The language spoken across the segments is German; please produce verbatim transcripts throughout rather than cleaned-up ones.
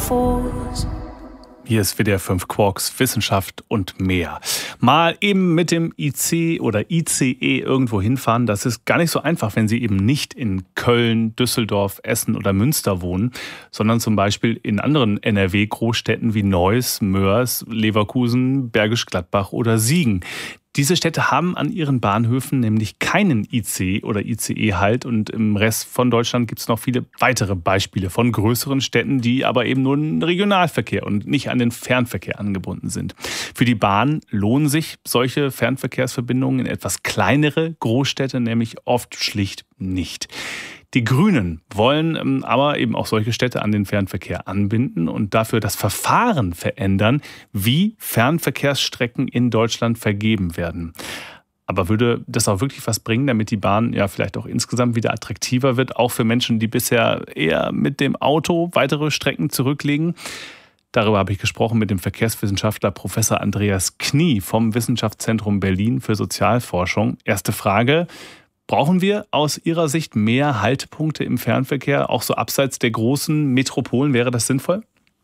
waterfalls. Hier ist W D R fünf Quarks, Wissenschaft und mehr. Mal eben mit dem I C oder I C E irgendwo hinfahren, das ist gar nicht so einfach, wenn Sie eben nicht in Köln, Düsseldorf, Essen oder Münster wohnen, sondern zum Beispiel in anderen N R W-Großstädten wie Neuss, Mörs, Leverkusen, Bergisch Gladbach oder Siegen. Diese Städte haben an ihren Bahnhöfen nämlich keinen I C oder I C E-Halt und im Rest von Deutschland gibt es noch viele weitere Beispiele von größeren Städten, die aber eben nur einen Regionalverkehr und nicht an den Fernverkehr angebunden sind. Für die Bahn lohnen sich solche Fernverkehrsverbindungen in etwas kleinere Großstädte nämlich oft schlicht nicht. Die Grünen wollen ähm, aber eben auch solche Städte an den Fernverkehr anbinden und dafür das Verfahren verändern, wie Fernverkehrsstrecken in Deutschland vergeben werden. Aber würde das auch wirklich was bringen, damit die Bahn ja vielleicht auch insgesamt wieder attraktiver wird, auch für Menschen, die bisher eher mit dem Auto weitere Strecken zurücklegen? Darüber habe ich gesprochen mit dem Verkehrswissenschaftler Professor Andreas Knie vom Wissenschaftszentrum Berlin für Sozialforschung. Erste Frage: Brauchen wir aus Ihrer Sicht mehr Haltepunkte im Fernverkehr, auch so abseits der großen Metropolen? Wäre das sinnvoll?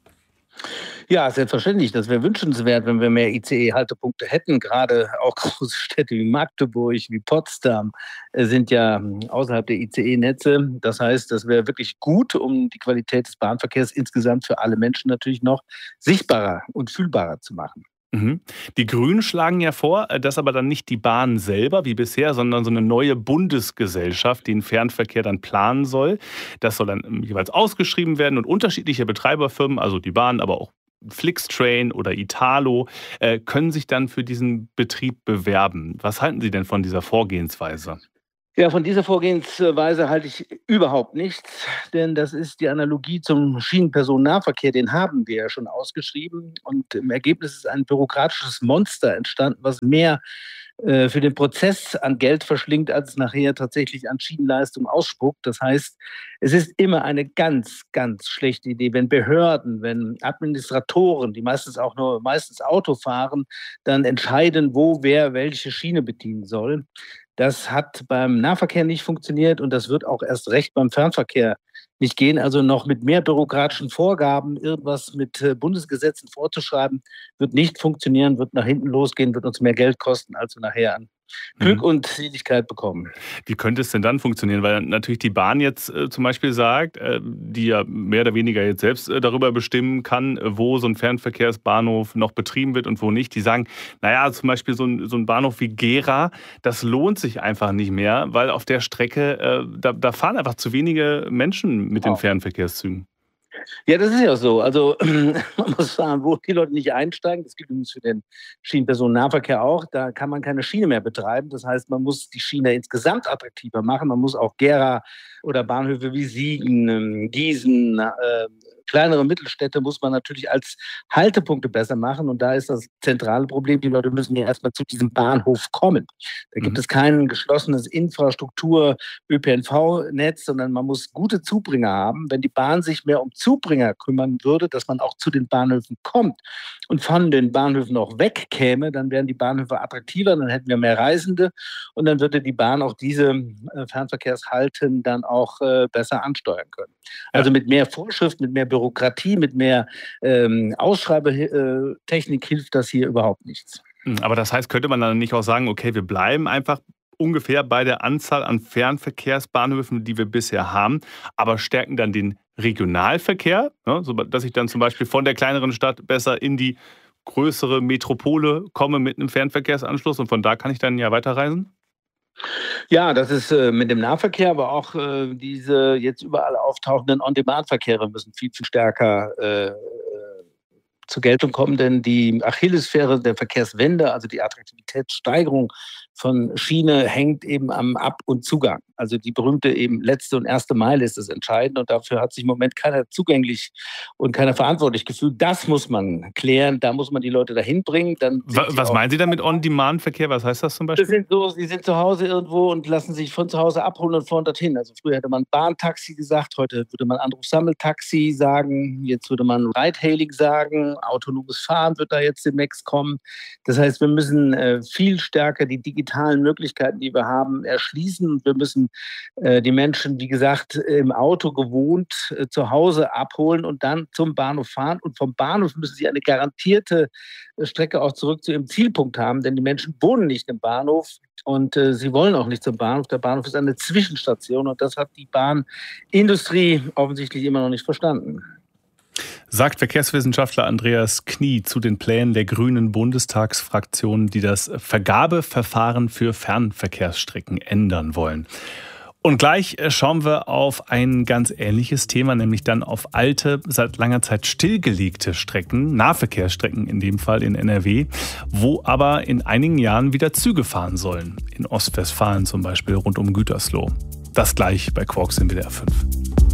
Ja, selbstverständlich. Das wäre wünschenswert, wenn wir mehr I C E-Haltepunkte hätten. Gerade auch große Städte wie Magdeburg, wie Potsdam äh, sind ja außerhalb der I C E-Netze. Das heißt, das wäre wirklich gut, um die Qualität des Bahnverkehrs insgesamt für alle Menschen natürlich noch sichtbarer und fühlbarer zu machen. Mhm. Die Grünen schlagen ja vor, dass aber dann nicht die Bahn selber wie bisher, sondern so eine neue Bundesgesellschaft, die den Fernverkehr dann planen soll. Das soll dann jeweils ausgeschrieben werden und unterschiedliche Betreiberfirmen, also die Bahn, aber auch Flixtrain oder Italo, äh, können sich dann für diesen Betrieb bewerben. Was halten Sie denn von dieser Vorgehensweise? Ja, von dieser Vorgehensweise halte ich überhaupt nichts, denn das ist die Analogie zum Schienenpersonennahverkehr, den haben wir ja schon ausgeschrieben und im Ergebnis ist ein bürokratisches Monster entstanden, was mehr äh, für den Prozess an Geld verschlingt, als es nachher tatsächlich an Schienenleistung ausspuckt. Das heißt, es ist immer eine ganz, ganz schlechte Idee, wenn Behörden, wenn Administratoren, die meistens auch nur meistens Auto fahren, dann entscheiden, wo wer welche Schiene bedienen soll. Das hat beim Nahverkehr nicht funktioniert und das wird auch erst recht beim Fernverkehr nicht gehen. Also noch mit mehr bürokratischen Vorgaben irgendwas mit äh, Bundesgesetzen vorzuschreiben, wird nicht funktionieren, wird nach hinten losgehen, wird uns mehr Geld kosten, als wir nachher an Glück Mhm. und Seligkeit bekommen. Wie könnte es denn dann funktionieren? Weil natürlich die Bahn jetzt äh, zum Beispiel sagt, äh, die ja mehr oder weniger jetzt selbst äh, darüber bestimmen kann, äh, wo so ein Fernverkehrsbahnhof noch betrieben wird und wo nicht. Die sagen, naja, zum Beispiel so ein, so ein Bahnhof wie Gera, das lohnt sich einfach nicht mehr, weil auf der Strecke, äh, da, da fahren einfach zu wenige Menschen mit den Fernverkehrszügen. Ja, das ist ja so. Also man muss sagen, wo die Leute nicht einsteigen, das gilt übrigens für den Schienenpersonennahverkehr auch, da kann man keine Schiene mehr betreiben. Das heißt, man muss die Schiene insgesamt attraktiver machen. Man muss auch Gera oder Bahnhöfe wie Siegen, ähm, Gießen, äh, kleinere Mittelstädte muss man natürlich als Haltepunkte besser machen. Und da ist das zentrale Problem, die Leute müssen ja erstmal zu diesem Bahnhof kommen. Da gibt Mhm. es kein geschlossenes Infrastruktur-Ö P N V-Netz, sondern man muss gute Zubringer haben. Wenn die Bahn sich mehr um Zubringer kümmern würde, dass man auch zu den Bahnhöfen kommt und von den Bahnhöfen auch wegkäme, dann wären die Bahnhöfe attraktiver, dann hätten wir mehr Reisende und dann würde die Bahn auch diese äh, Fernverkehrshalten dann auch äh, besser ansteuern können. Also Ja. mit mehr Vorschrift, mit mehr Bürokratie, mit mehr ähm, Ausschreibetechnik hilft das hier überhaupt nichts. Mhm. Aber das heißt, könnte man dann nicht auch sagen, okay, wir bleiben einfach ungefähr bei der Anzahl an Fernverkehrsbahnhöfen, die wir bisher haben, aber stärken dann den Regionalverkehr, ne, so dass ich dann zum Beispiel von der kleineren Stadt besser in die größere Metropole komme mit einem Fernverkehrsanschluss und von da kann ich dann ja weiterreisen? Ja, das ist äh, mit dem Nahverkehr, aber auch äh, diese jetzt überall auftauchenden On-Demand-Verkehre müssen viel, viel stärker äh, zur Geltung kommen, denn die Achillesferse der Verkehrswende, also die Attraktivitätssteigerung von Schiene, hängt eben am Ab- und Zugang. Also die berühmte eben letzte und erste Meile ist das Entscheidende und dafür hat sich im Moment keiner zugänglich und keiner verantwortlich gefühlt. Das muss man klären, da muss man die Leute dahin bringen. Dann Wa- Was meinen Sie damit On-Demand-Verkehr? Was heißt das zum das Beispiel? sind so, sie sind zu Hause irgendwo und lassen sich von zu Hause abholen und fahren dorthin. Also früher hätte man Bahntaxi gesagt, heute würde man Anruf-Sammeltaxi sagen, jetzt würde man Ride-Hailing sagen. autonomes Fahren wird da jetzt demnächst kommen. Das heißt, wir müssen äh, viel stärker die digitalen Möglichkeiten, die wir haben, erschließen. Und wir müssen äh, die Menschen, wie gesagt, im Auto gewohnt äh, zu Hause abholen und dann zum Bahnhof fahren. Und vom Bahnhof müssen sie eine garantierte äh, Strecke auch zurück zu ihrem Zielpunkt haben, denn die Menschen wohnen nicht im Bahnhof. Und äh, sie wollen auch nicht zum Bahnhof. Der Bahnhof ist eine Zwischenstation und das hat die Bahnindustrie offensichtlich immer noch nicht verstanden. Sagt Verkehrswissenschaftler Andreas Knie zu den Plänen der Grünen Bundestagsfraktion, die das Vergabeverfahren für Fernverkehrsstrecken ändern wollen. Und gleich schauen wir auf ein ganz ähnliches Thema, nämlich dann auf alte, seit langer Zeit stillgelegte Strecken, Nahverkehrsstrecken in dem Fall in N R W, wo aber in einigen Jahren wieder Züge fahren sollen. In Ostwestfalen zum Beispiel rund um Gütersloh. Das gleich bei Quarks in W D R fünf.